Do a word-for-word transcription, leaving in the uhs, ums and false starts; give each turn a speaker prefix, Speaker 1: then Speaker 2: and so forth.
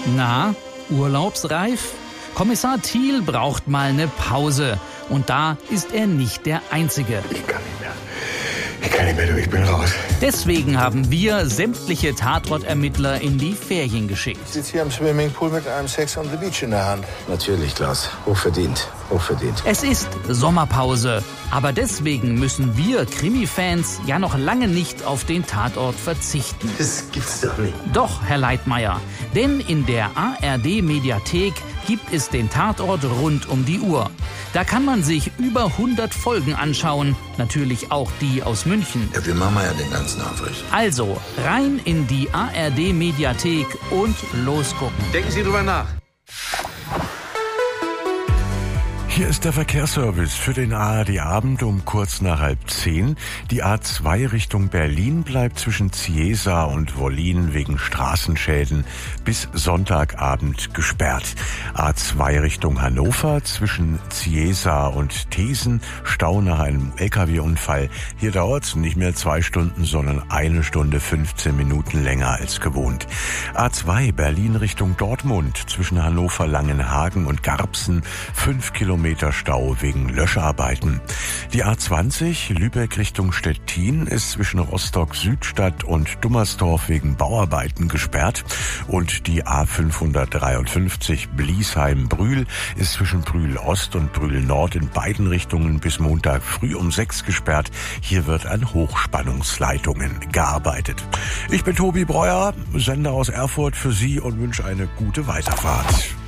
Speaker 1: Na, urlaubsreif? Kommissar Thiel braucht mal eine Pause. Und da ist er nicht der Einzige.
Speaker 2: Ich kann nicht mehr. Ich kann nicht mehr, du, ich bin raus.
Speaker 1: Deswegen haben wir sämtliche Tatortermittler in die Ferien geschickt.
Speaker 2: Ich sitze hier am Swimmingpool mit einem Sex on the Beach in der Hand.
Speaker 3: Natürlich, Klaus. Hochverdient. Hochverdient.
Speaker 1: Es ist Sommerpause. Aber deswegen müssen wir Krimi-Fans ja noch lange nicht auf den Tatort verzichten.
Speaker 3: Das gibt's doch nicht.
Speaker 1: Doch, Herr Leitmayr. Denn in der A R D-Mediathek gibt es den Tatort rund um die Uhr. Da kann man sich über hundert Folgen anschauen. Natürlich auch die aus München.
Speaker 3: Ja, wir machen ja den ganzen Aufriss.
Speaker 1: Also rein in die A R D-Mediathek und losgucken.
Speaker 4: Denken Sie drüber nach.
Speaker 5: Hier ist der Verkehrsservice für den A R D-Abend um kurz nach halb zehn. Die A zwei Richtung Berlin bleibt zwischen Ziesa und Wollin wegen Straßenschäden bis Sonntagabend gesperrt. A zwei Richtung Hannover zwischen Ziesa und Thesen, Stau nach einem L K W-Unfall. Hier dauert's nicht mehr zwei Stunden, sondern eine Stunde fünfzehn Minuten länger als gewohnt. A zwei Berlin Richtung Dortmund zwischen Hannover, Langenhagen und Garbsen, fünf Kilometer Stau wegen Löscharbeiten. Die A zwanzig Lübeck Richtung Stettin ist zwischen Rostock-Südstadt und Dummersdorf wegen Bauarbeiten gesperrt und die A fünfhundertdreiundfünfzig Bliesheim-Brühl ist zwischen Brühl-Ost und Brühl-Nord in beiden Richtungen bis Montag früh um sechs gesperrt. Hier wird an Hochspannungsleitungen gearbeitet. Ich bin Tobi Breuer, Sender aus Erfurt für Sie und wünsche eine gute Weiterfahrt.